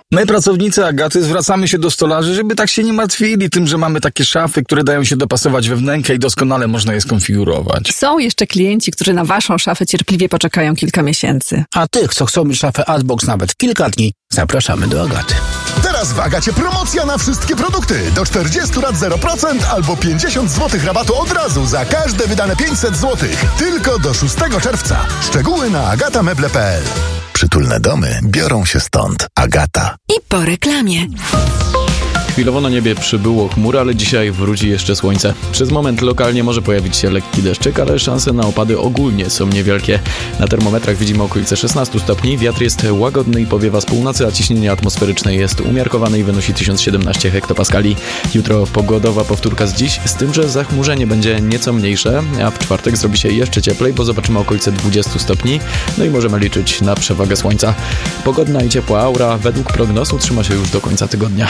My, pracownicy Agaty, zwracamy się do stolarzy, żeby tak się nie martwili tym, że mamy takie szafy, które dają się dopasować we wnękę i doskonale można je skonfigurować. Są jeszcze klienci, którzy na waszą szafę cierpliwie poczekają kilka miesięcy. A tych, co chcą mieć szafę Artbox nawet kilka dni, zapraszamy do Agaty. Teraz w Agacie promocja na wszystkie produkty. Do 40 lat 0% albo 50 zł rabatu od razu za każde wydane 500 zł. Tylko do 6 czerwca. Szczegóły na agatameble.pl. Przytulne domy biorą się stąd. Agata. I po reklamie. Chwilowo na niebie przybyło chmur, ale dzisiaj wróci jeszcze słońce. Przez moment lokalnie może pojawić się lekki deszczyk, ale szanse na opady ogólnie są niewielkie. Na termometrach widzimy okolice 16 stopni, wiatr jest łagodny i powiewa z północy, a ciśnienie atmosferyczne jest umiarkowane i wynosi 1017 hektopaskali. Jutro pogodowa powtórka z dziś, z tym, że zachmurzenie będzie nieco mniejsze, a w czwartek zrobi się jeszcze cieplej, bo zobaczymy okolice 20 stopni, no i możemy liczyć na przewagę słońca. Pogodna i ciepła aura według prognoz utrzyma się już do końca tygodnia.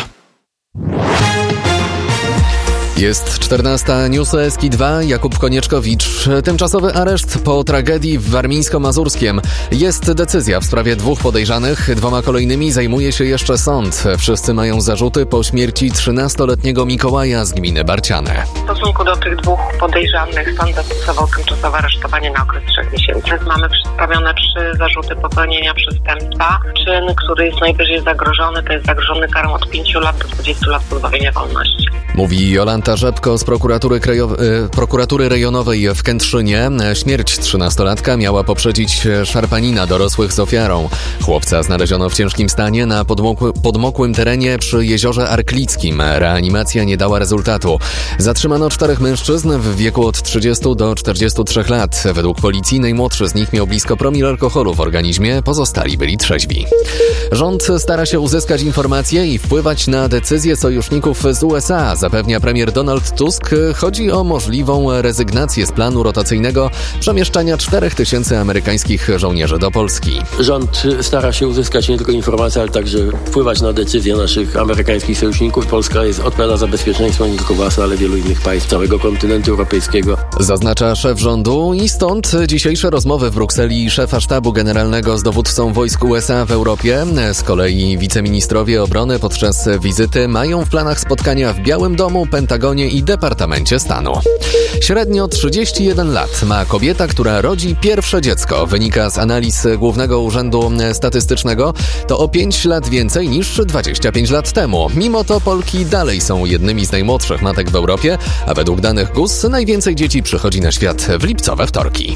Jest 14, Newsy Eski 2, Jakub Konieczkowicz. Tymczasowy areszt po tragedii w Warmińsko-Mazurskiem. Jest decyzja w sprawie 2 podejrzanych. 2 kolejnymi zajmuje się jeszcze sąd. Wszyscy mają zarzuty po śmierci 13-letniego Mikołaja z gminy Barciane. W stosunku do tych 2 podejrzanych sąd zastosował tymczasowe aresztowanie na okres 3 miesięcy. Mamy przedstawione 3 zarzuty popełnienia przestępstwa. Czyn, który jest najwyżej zagrożony, to jest zagrożony karą od 5 lat do 20 lat pozbawienia wolności. Mówi Jolanta Rzepko z prokuratury rejonowej w Kętrzynie. Śmierć 13-latka miała poprzedzić szarpanina dorosłych z ofiarą. Chłopca znaleziono w ciężkim stanie na podmokłym terenie przy jeziorze Arklickim. Reanimacja nie dała rezultatu. Zatrzymano 4 mężczyzn w wieku od 30 do 43 lat. Według policji najmłodszy z nich miał blisko promil alkoholu w organizmie, pozostali byli trzeźwi. Rząd stara się uzyskać informacje i wpływać na decyzje sojuszników z USA, zapewnia premier Donald Tusk. Chodzi o możliwą rezygnację z planu rotacyjnego przemieszczania 4000 amerykańskich żołnierzy do Polski. Rząd stara się uzyskać nie tylko informacje, ale także wpływać na decyzje naszych amerykańskich sojuszników. Polska odpowiada za bezpieczeństwo nie tylko własne, ale wielu innych państw całego kontynentu europejskiego. Zaznacza szef rządu i stąd dzisiejsze rozmowy w Brukseli szefa sztabu generalnego z dowódcą wojsk USA w Europie. Z kolei wiceministrowie obrony podczas wizyty mają w planach spotkania w Białym Domu, Pentagonie i Departamencie Stanu. Średnio 31 lat ma kobieta, która rodzi pierwsze dziecko. Wynika z analiz Głównego Urzędu Statystycznego. To o 5 lat więcej niż 25 lat temu. Mimo to Polki dalej są jednymi z najmłodszych matek w Europie, a według danych GUS najwięcej dzieci przychodzi na świat w lipcowe wtorki.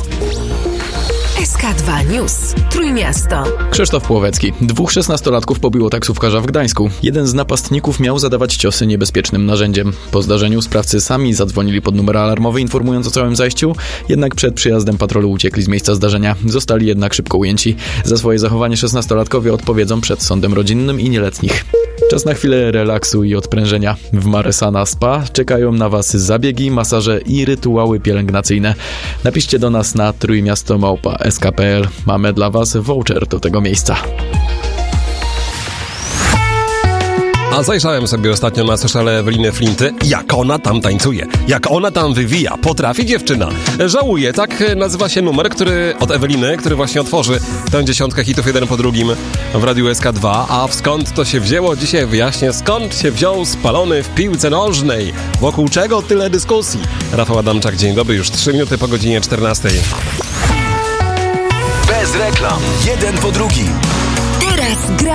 SK2 News. Trójmiasto. Krzysztof Płowecki. 2 16-latków pobiło taksówkarza w Gdańsku. Jeden z napastników miał zadawać ciosy niebezpiecznym narzędziem. Po zdarzeniu sprawcy sami zadzwonili pod numer alarmowy, informując o całym zajściu, jednak przed przyjazdem patrolu uciekli z miejsca zdarzenia. Zostali jednak szybko ujęci. Za swoje zachowanie 16-latkowie odpowiedzą przed sądem rodzinnym i nieletnich. Czas na chwilę relaksu i odprężenia. W Maresana Spa czekają na Was zabiegi, masaże i rytuały pielęgnacyjne. Napiszcie do nas na trójmiasto@sk.pl. Mamy dla Was voucher do tego miejsca. A zajrzałem sobie ostatnio na sociale Eweliny Flinty, jak ona tam tańcuje, jak ona tam wywija. Potrafi dziewczyna. Żałuję, tak nazywa się numer, od Eweliny, który właśnie otworzy tę 10 hitów jeden po drugim w Radiu SK2. A skąd to się wzięło? Dzisiaj wyjaśnię, skąd się wziął spalony w piłce nożnej. Wokół czego tyle dyskusji? Rafał Adamczak, dzień dobry, już 3 minuty po godzinie 14. Bez reklam, jeden po drugim. Teraz gra